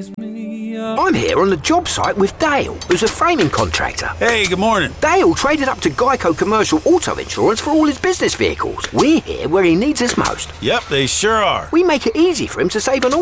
I'm here on the job site with Dale, who's a framing contractor. Hey, good morning. Dale traded up to Geico Commercial Auto Insurance for all his business vehicles. We're here where he needs us most. Yep, they sure are. We make it easy for him to save on all